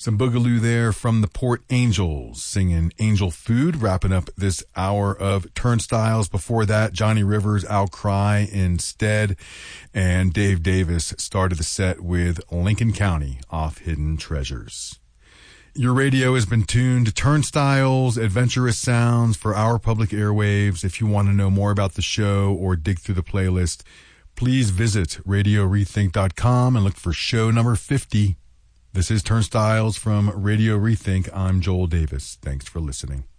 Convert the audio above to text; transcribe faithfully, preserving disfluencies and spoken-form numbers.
Some boogaloo there from the Port Angels, singing Angel Food, wrapping up this hour of Turnstiles. Before that, Johnny Rivers, I'll Cry Instead, and Dave Davis started the set with Lincoln County off Hidden Treasures. Your radio has been tuned to Turnstiles, adventurous sounds for our public airwaves. If you want to know more about the show or dig through the playlist, please visit radio rethink dot com and look for show number fifty. This is Turnstiles from Radio Rethink. I'm Joel Davis. Thanks for listening.